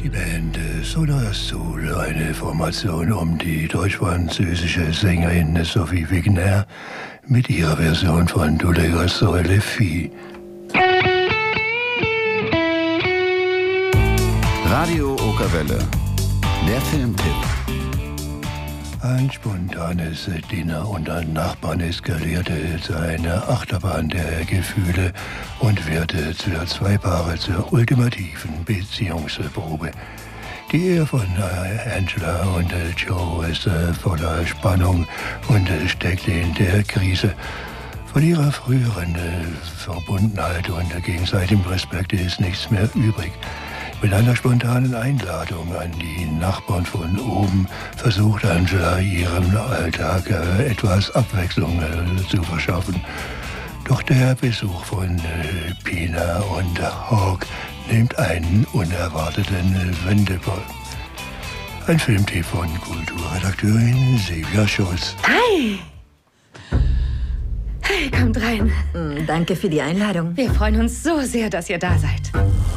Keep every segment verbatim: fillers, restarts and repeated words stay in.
Die Band Soda Soul, eine Formation um die deutsch-französische Sängerin Sophie Wigner mit ihrer Version von Tous les garçons et les filles. Radio Okerwelle, der Filmtipp. Ein spontanes Dinner unter Nachbarn eskalierte zu einer Achterbahn der Gefühle und wird für zwei Paare zur ultimativen Beziehungsprobe. Die Ehe von Angela und Joe ist voller Spannung und steckt in der Krise. Von ihrer früheren Verbundenheit und gegenseitigem Respekt ist nichts mehr übrig. Mit einer spontanen Einladung an die Nachbarn von oben versucht Angela ihrem Alltag äh, etwas Abwechslung äh, zu verschaffen. Doch der Besuch von äh, Pina und Hawk nimmt einen unerwarteten äh, Wendepunkt. Ein Filmtipp von Kulturredakteurin Silvia Schulz. Hi! Hey, kommt rein. Mm, danke für die Einladung. Wir freuen uns so sehr, dass ihr da seid.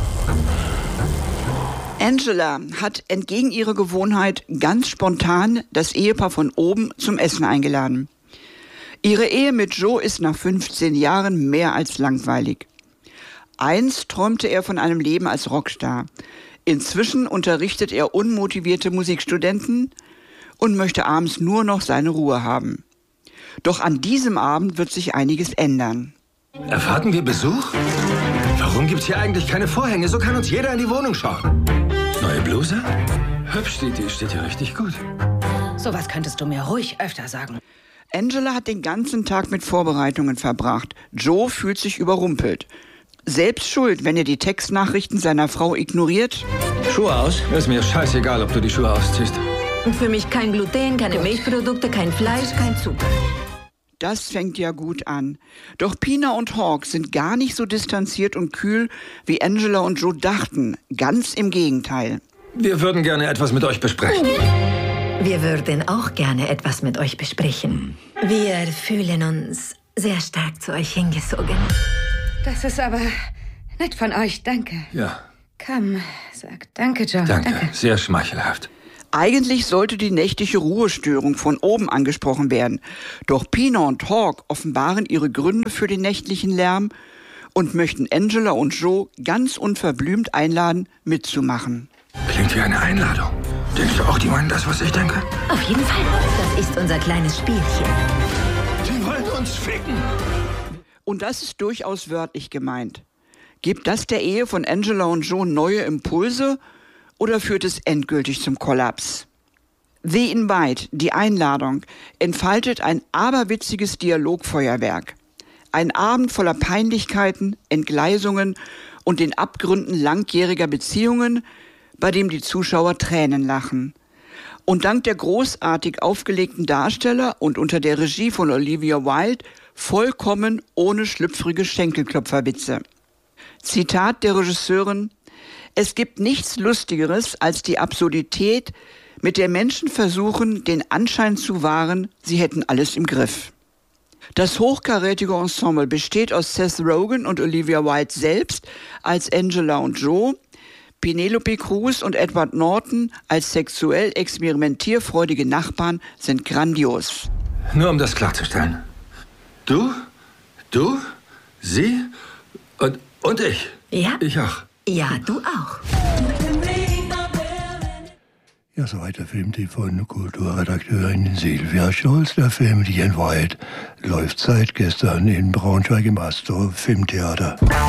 Angela hat entgegen ihrer Gewohnheit ganz spontan das Ehepaar von oben zum Essen eingeladen. Ihre Ehe mit Joe ist nach fünfzehn Jahren mehr als langweilig. Einst träumte er von einem Leben als Rockstar. Inzwischen unterrichtet er unmotivierte Musikstudenten und möchte abends nur noch seine Ruhe haben. Doch an diesem Abend wird sich einiges ändern. Erwarten wir Besuch? Warum gibt's hier eigentlich keine Vorhänge? So kann uns jeder in die Wohnung schauen. Neue Bluse? Hübsch, die, die steht ja richtig gut. Sowas könntest du mir ruhig öfter sagen. Angela hat den ganzen Tag mit Vorbereitungen verbracht. Joe fühlt sich überrumpelt. Selbst schuld, wenn er die Textnachrichten seiner Frau ignoriert. Schuhe aus? Ist mir scheißegal, ob du die Schuhe ausziehst. Und für mich kein Gluten, keine Milchprodukte, kein Fleisch, kein Zucker. Das fängt ja gut an. Doch Pina und Hawk sind gar nicht so distanziert und kühl, wie Angela und Joe dachten. Ganz im Gegenteil. Wir würden gerne etwas mit euch besprechen. Wir würden auch gerne etwas mit euch besprechen. Wir fühlen uns sehr stark zu euch hingezogen. Das ist aber nett von euch, danke. Ja. Komm, sag danke, Joe. Danke, danke. sehr schmeichelhaft. Eigentlich sollte die nächtliche Ruhestörung von oben angesprochen werden. Doch Pina und Hawk offenbaren ihre Gründe für den nächtlichen Lärm und möchten Angela und Joe ganz unverblümt einladen, mitzumachen. Klingt wie eine Einladung. Denkst du auch, die meinen das, was ich denke? Auf jeden Fall. Das ist unser kleines Spielchen. Die wollen uns ficken. Und das ist durchaus wörtlich gemeint. Gibt das der Ehe von Angela und Joe neue Impulse? Oder führt es endgültig zum Kollaps? The Invite, die Einladung, entfaltet ein aberwitziges Dialogfeuerwerk. Ein Abend voller Peinlichkeiten, Entgleisungen und den Abgründen langjähriger Beziehungen, bei dem die Zuschauer Tränen lachen. Und dank der großartig aufgelegten Darsteller und unter der Regie von Olivia Wilde vollkommen ohne schlüpfrige Schenkelklopferwitze. Zitat der Regisseurin: Es gibt nichts Lustigeres als die Absurdität, mit der Menschen versuchen, den Anschein zu wahren, sie hätten alles im Griff. Das hochkarätige Ensemble besteht aus Seth Rogen und Olivia Wilde selbst als Angela und Joe, Penelope Cruz und Edward Norton als sexuell experimentierfreudige Nachbarn sind grandios. Nur um das klarzustellen. Du, du, sie und, und ich. Ja? Ich auch. Ja, du auch. Ja, soweit der Filmtipp von Kulturredakteurin Silvia Scholz. Der Film The Invite läuft seit gestern in Braunschweig im Astor Filmtheater.